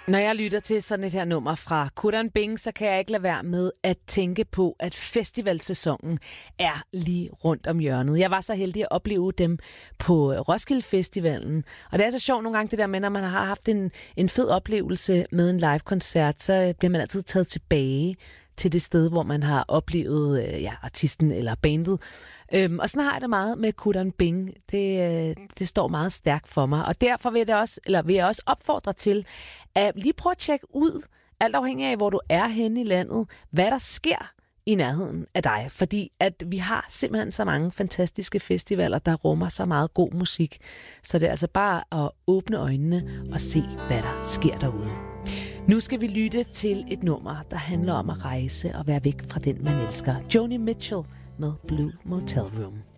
Når jeg lytter til sådan et her nummer fra Kodan Bing, så kan jeg ikke lade være med at tænke på, at festivalsæsonen er lige rundt om hjørnet. Jeg var så heldig at opleve dem på Roskilde Festivalen. Og det er så sjovt nogle gange det der med, når man har haft en fed oplevelse med en live-koncert, så bliver man altid taget tilbage til det sted, hvor man har oplevet artisten eller bandet. Og sådan har jeg det meget med Kodan Bing. Det står meget stærkt for mig. Og derfor vil jeg også opfordre til at lige prøve at tjekke ud, alt afhængig af, hvor du er henne i landet, hvad der sker i nærheden af dig. Fordi at vi har simpelthen så mange fantastiske festivaler, der rummer så meget god musik. Så det er altså bare at åbne øjnene og se, hvad der sker derude. Nu skal vi lytte til et nummer, der handler om at rejse og være væk fra den, man elsker. Joni Mitchell med Blue Motel Room.